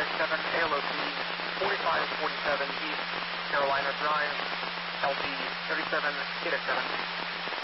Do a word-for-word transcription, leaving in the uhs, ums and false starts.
seven, A L O C, forty-five forty-seven East Carolina Drive, L P thirty-seven eight seven.